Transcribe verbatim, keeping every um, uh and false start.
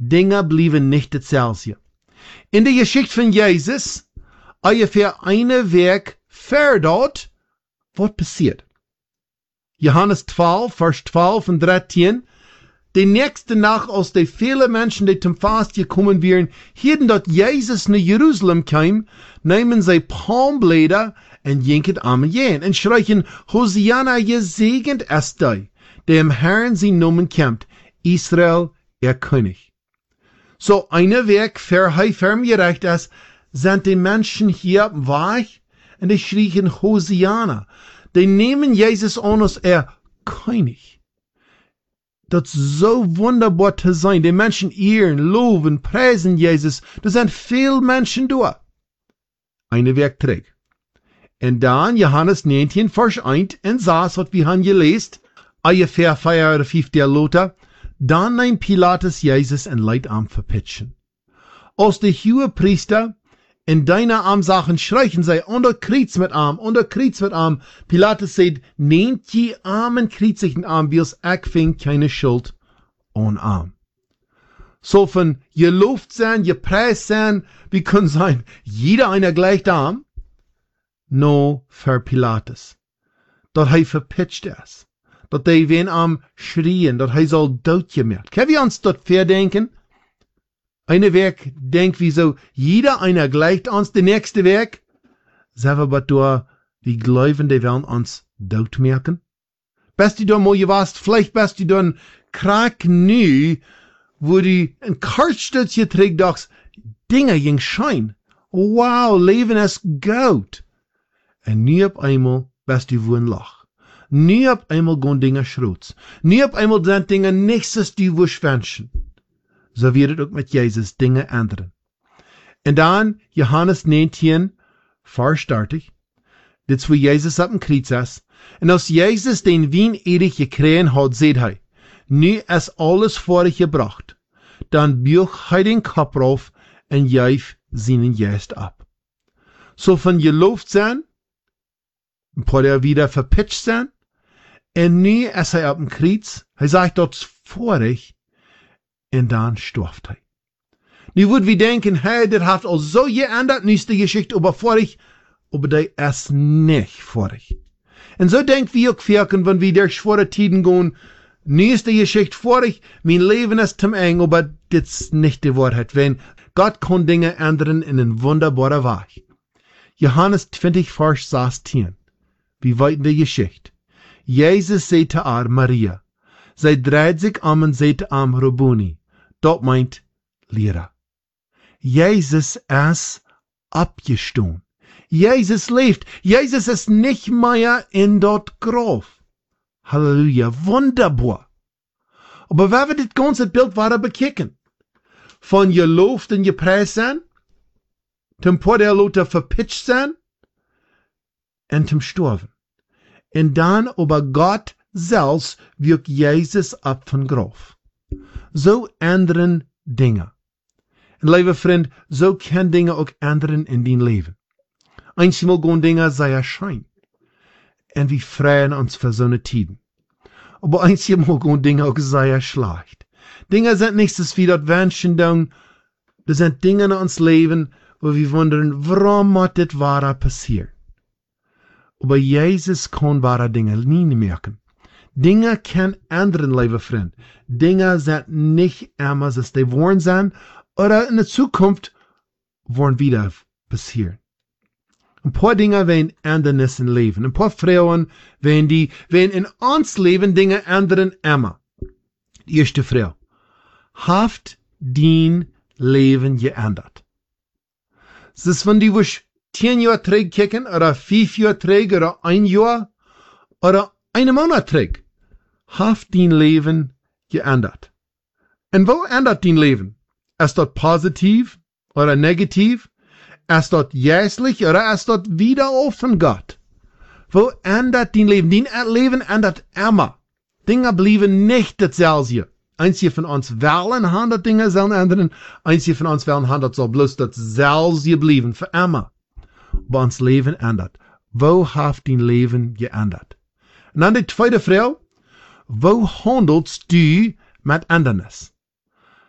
Dinge blieben nicht dasselbe. In der Geschichte von Jesus, ungefähr eine Weg ver dort, was passiert? Johannes zwölf, Vers zwölf und dreizehn. Die nächste Nacht, als die viele Menschen, die zum Fast gekommen wären, hielten dort Jesus nach Jerusalem kam, nehmen sie Palmblätter und jinken Amen jen und schreien, Hosianna, gesegnet ist der, der im Herrn sein Namen kämpft, Israel, ihr König. So eine Weg, für hei firm gerecht ist, sind die Menschen hier weich und die schrien Hosianna. Die nehmen Jesus an als er König. Das ist so wunderbar zu sein. Die Menschen ehren, loben, preisen Jesus. Da sind viele Menschen da. Eine Weg trägt. Und dann Johannes neunzehn, Vers eins, und saß, was wir haben gelesen, ungefähr vier oder fünf der Lothar, dann nahm Pilatus Jesus und leidt am verpitchen. Als die Hohepriester in deiner Armsachen schreien sei, unter Kreuz mit Arm, unter Kreuz mit Arm. Pilatus sagt, nehmt die Armen kreuzigen Arm, wie es ich fing keine Schuld on Arm. So von gelobt sein, gepreist sein, wie kann sein, jeder einer gleicht Arm? No, für Pilatus. Dort hei verpitcht es. Dort hei wen Arm schrien, dort hei soll dort gemerkt. Können wir uns dort verdenken? Eine Weg denkt wie so, jeder einer gleicht uns, der nächste Weg. Selber aber da, die Gläubigen, die werden uns dort merken. Best du da mal gewasst, vielleicht best du dann krank nü, wo die ein Kartstützchen trägt, dachts, Dinge ging schein. Wow, Leben ist gut. Und nie auf einmal best du wo ein Lach. Nie auf einmal gehen Dinge schrotz. Nie auf einmal sind Dinge nächstes, die wo schwänschen. So wird es auch mit Jesus Dinge ändern. Und dann Johannes neunzehn, Vers dreißig, das wo Jesus ab dem Kreuz ist. Und als Jesus den Wein ewig gekriegt hat, seht er, nu ist alles vor euch gebracht. Dann büch er den Kopf rauf und jäuf seinen Geist ab. So von gelobt sein, ein paar Jahre wieder verpitcht sein, und nu ist er ab dem Kreuz, er sagt dort vor euch, und dann stirbt er. Nu würden wir denken, hey, das hat auch so geändert, nu ist die Geschichte aber vor euch, aber der ist nicht vor euch. Und so denken wir auch wirken, wenn wir durch schwere Tiden gehen, nu ist die Geschichte vor euch, mein Leben ist zum eng, aber das ist nicht die Wahrheit, wenn Gott kann Dinge ändern in ein wunderbarer Weg. Johannes zwanzig, Vers sechzehn, wie weit in die Geschichte. Jesus sagte zu Maria, sie dreht sich um und sagte am Rabboni, dort meint Lehrer. Jesus ist abgestoßen. Jesus lebt. Jesus ist nicht mehr in dort Grab. Halleluja, wunderbar. Aber wenn wir das ganze Bild weiter bekicken, von gelobt und gepreist sein, zum paar der Leute verpitcht sein, und zum Sterben. Und dann aber Gott selbst wirkt Jesus ab von Grab. So ändern Dinge. Und liebe Freund, so kann Dinge auch ändern in dein Leben. Einmal gehen Dinge sehr schein. Und wir freuen uns für so eine Tiden. Aber einmal gehen Dinge auch sehr schlecht. Dinge sind nichts wie das Wünschen dann. Das sind Dinge in uns Leben, wo wir wundern, warum hat das wahre passiert. Aber Jesus kann wahre Dinge nie merken. Dinge kann ändern, liebe Freund. Dinge sind nicht immer, dass die wollen sein, oder in der Zukunft wollen wieder passieren. Ein paar Dinge werden ändern im Leben. Ein paar Frauen werden die, werden in uns Leben Dinge ändern immer. Die erste Frau. Haft dein Leben geändert. Das ist, wenn die wusch zehn Jahre trägt kicken, oder fünf Jahre trägt, oder ein Jahr, oder einen Monat trägt. Haft dein Leben geändert. Und wo ändert dein Leben? Ist das positiv oder negativ? Ist das jährlich oder ist das wieder von Gott? Wo ändert dein Leben? Dein Leben ändert immer. Dinge bleiben nicht dasselbe. Einzige von uns wollen hundert Dinge sollen ändern. Einzige von uns wollen hundert soll bloß dasselbe bleiben. Für immer. Aber uns Leben ändert. Wo hat dein Leben geändert? Und dann die zweite Frau. Wo handelst du mit Ändernis?